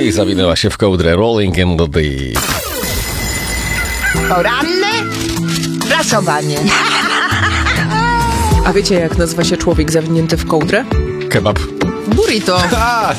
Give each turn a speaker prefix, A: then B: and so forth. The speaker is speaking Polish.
A: i zawinęła się w kołdrę. Rolling in the deep.
B: Poranne prasowanie.
C: A wiecie, jak nazywa się człowiek zawinięty w kołdrę?
A: Kebab.
C: Burrito.